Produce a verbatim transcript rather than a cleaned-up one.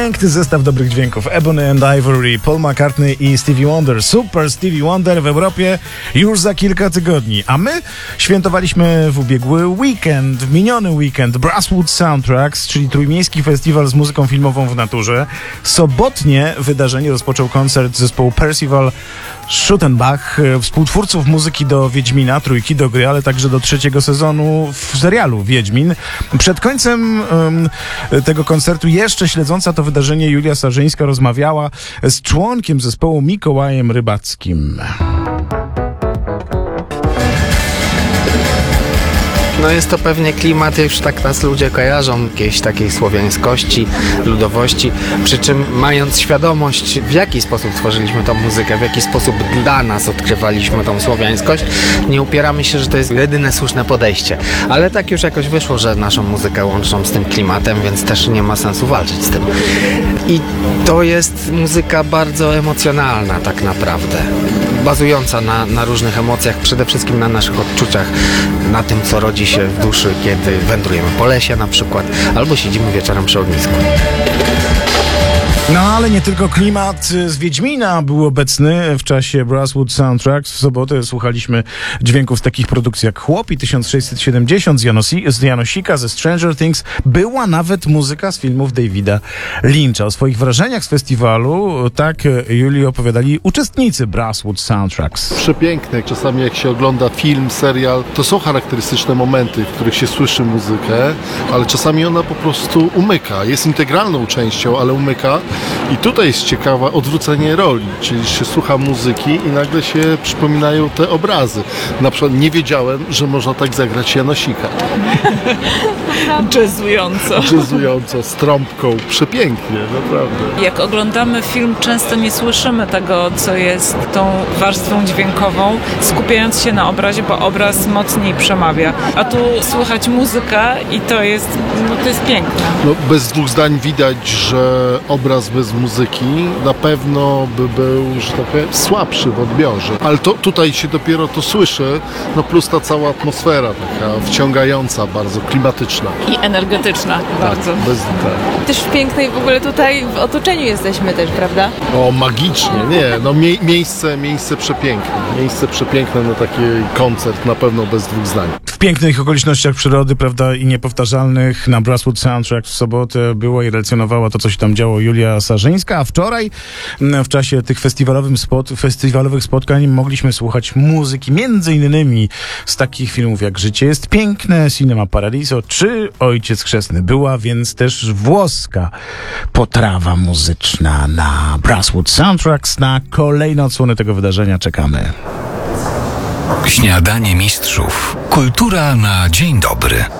Piękny zestaw dobrych dźwięków. Ebony and Ivory, Paul McCartney i Stevie Wonder. Super Stevie Wonder w Europie już za kilka tygodni. A my świętowaliśmy w ubiegły weekend, w miniony weekend Brasswood Soundtracks, czyli trójmiejski festiwal z muzyką filmową w naturze. Sobotnie wydarzenie rozpoczął koncert zespołu Percival Schuttenbach, współtwórców muzyki do Wiedźmina, trójki do gry, ale także do trzeciego sezonu w serialu Wiedźmin. Przed końcem um, tego koncertu jeszcze śledząca to wydarzenie Julia Sarzyńska rozmawiała z członkiem zespołu Mikołajem Rybackim. No jest to pewnie klimat, już tak nas ludzie kojarzą, jakiejś takiej słowiańskości, ludowości, przy czym mając świadomość, w jaki sposób tworzyliśmy tą muzykę, w jaki sposób dla nas odkrywaliśmy tą słowiańskość, nie upieramy się, że to jest jedyne słuszne podejście. Ale tak już jakoś wyszło, że naszą muzykę łączą z tym klimatem, więc też nie ma sensu walczyć z tym. I to jest muzyka bardzo emocjonalna tak naprawdę, bazująca na, na różnych emocjach, przede wszystkim na naszych odczuciach, na tym, co rodzi się w duszy, kiedy wędrujemy po lesie na przykład, albo siedzimy wieczorem przy ognisku. No ale nie tylko klimat z Wiedźmina był obecny w czasie Brasswood Soundtracks. W sobotę słuchaliśmy dźwięków z takich produkcji jak Chłopi tysiąc sześćset siedemdziesiąt z, Janosi, z Janosika, ze Stranger Things. Była nawet muzyka z filmów Davida Lyncha. O swoich wrażeniach z festiwalu tak Julii opowiadali uczestnicy Brasswood Soundtracks. Przepiękne. Czasami jak się ogląda film, serial, to są charakterystyczne momenty, w których się słyszy muzykę, ale czasami ona po prostu umyka. Jest integralną częścią, ale umyka. I tutaj jest ciekawe odwrócenie roli, czyli się słucha muzyki i nagle się przypominają te obrazy. Na przykład nie wiedziałem, że można tak zagrać Janosika. Jazzująco. Jazzująco, z trąbką. Przepięknie, naprawdę. Jak oglądamy film, często nie słyszymy tego, co jest tą warstwą dźwiękową, skupiając się na obrazie, bo obraz mocniej przemawia. A tu słychać muzykę i to jest, no to jest piękne. No, bez dwóch zdań widać, że obraz bez muzyki na pewno by był, że tak powiem, słabszy w odbiorze. Ale to, tutaj się dopiero to słyszy, no plus ta cała atmosfera taka wciągająca, bardzo klimatyczna. I energetyczna bardzo. Tak, bez, tak. Też piękne i w ogóle tutaj w otoczeniu jesteśmy też, prawda? O, magicznie, nie, no mie- miejsce, miejsce przepiękne. Miejsce przepiękne na taki koncert, na pewno bez dwóch zdań. W pięknych okolicznościach przyrody, prawda, i niepowtarzalnych na Brasswood Soundtrack w sobotę była i relacjonowała to, co się tam działo Julia Sarzyńska, a wczoraj w czasie tych festiwalowych, spot, festiwalowych spotkań mogliśmy słuchać muzyki między innymi z takich filmów jak Życie jest piękne, Cinema Paradiso czy Ojciec Chrzestny. Była więc też włoska potrawa muzyczna na Brasswood Soundtracks. Na kolejne odsłony tego wydarzenia czekamy. Śniadanie mistrzów. Kultura na dzień dobry.